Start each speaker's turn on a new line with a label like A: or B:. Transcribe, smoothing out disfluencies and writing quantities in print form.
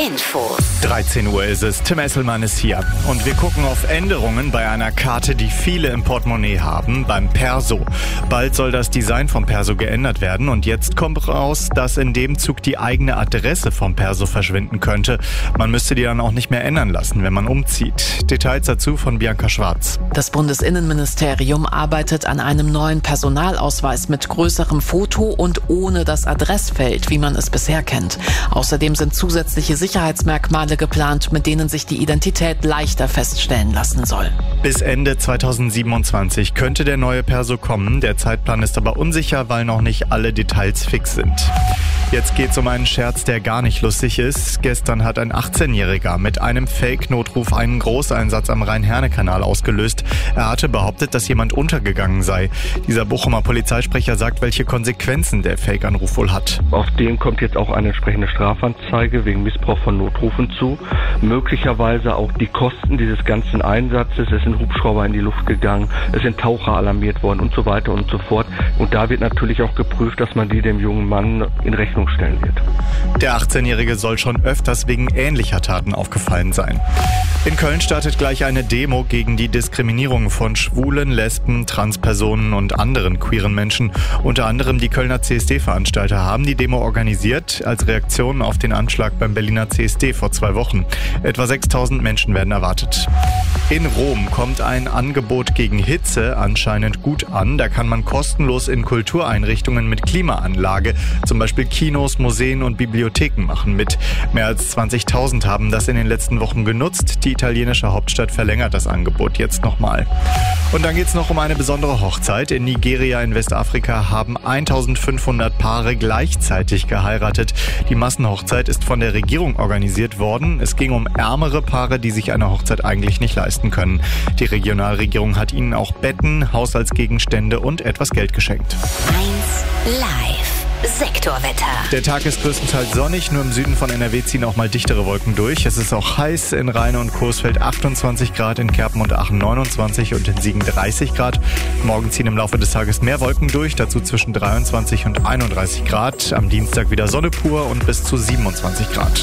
A: Infos.
B: 13 Uhr ist es. Tim Esselmann ist hier. Und wir gucken auf Änderungen bei einer Karte, die viele im Portemonnaie haben, beim Perso. Bald soll das Design vom Perso geändert werden und jetzt kommt raus, dass in dem Zug die eigene Adresse vom Perso verschwinden könnte. Man müsste die dann auch nicht mehr ändern lassen, wenn man umzieht. Details dazu von Bianca Schwarz.
C: Das Bundesinnenministerium arbeitet an einem neuen Personalausweis mit größerem Foto und ohne das Adressfeld, wie man es bisher kennt. Außerdem sind zusätzliche Sicherheitsmerkmale geplant, mit denen sich die Identität leichter feststellen lassen soll.
B: Bis Ende 2027 könnte der neue Perso kommen. Der Zeitplan ist aber unsicher, weil noch nicht alle Details fix sind. Jetzt geht's um einen Scherz, der gar nicht lustig ist. Gestern hat ein 18-Jähriger mit einem Fake-Notruf einen Großeinsatz am Rhein-Herne-Kanal ausgelöst. Er hatte behauptet, dass jemand untergegangen sei. Dieser Bochumer Polizeisprecher sagt, welche Konsequenzen der Fake-Anruf wohl hat.
D: Auf den kommt jetzt auch eine entsprechende Strafanzeige wegen Missbrauch von Notrufen zu. Möglicherweise auch die Kosten dieses ganzen Einsatzes. Es sind Hubschrauber in die Luft gegangen, es sind Taucher alarmiert worden und so weiter und so fort. Und da wird natürlich auch geprüft, dass man die dem jungen Mann in Rechnung stellen wird.
B: Der 18-Jährige soll schon öfters wegen ähnlicher Taten aufgefallen sein. In Köln startet gleich eine Demo gegen die Diskriminierung von Schwulen, Lesben, Transpersonen und anderen queeren Menschen. Unter anderem die Kölner CSD-Veranstalter haben die Demo organisiert als Reaktion auf den Anschlag beim Berliner CSD vor 2 Wochen. Etwa 6.000 Menschen werden erwartet. In Rom kommt ein Angebot gegen Hitze anscheinend gut an. Da kann man kostenlos in Kultureinrichtungen mit Klimaanlage, zum Beispiel Kinos, Museen und Bibliotheken machen mit. Mehr als 20.000 haben das in den letzten Wochen genutzt. Die italienische Hauptstadt verlängert das Angebot jetzt nochmal. Und dann geht's noch um eine besondere Hochzeit. In Nigeria in Westafrika haben 1.500 Paare gleichzeitig geheiratet. Die Massenhochzeit ist von der Regierung organisiert worden. Es ging um ärmere Paare, die sich eine Hochzeit eigentlich nicht leisten können. Die Regionalregierung hat ihnen auch Betten, Haushaltsgegenstände und etwas Geld geschenkt.
A: 1 Live. Sektorwetter.
B: Der Tag ist größtenteils sonnig, nur im Süden von NRW ziehen auch mal dichtere Wolken durch. Es ist auch heiß, in Rheine und Coesfeld 28 Grad, in Kerpen und Aachen 29 und in Siegen 30 Grad. Morgen ziehen im Laufe des Tages mehr Wolken durch, dazu zwischen 23 und 31 Grad. Am Dienstag wieder Sonne pur und bis zu 27 Grad.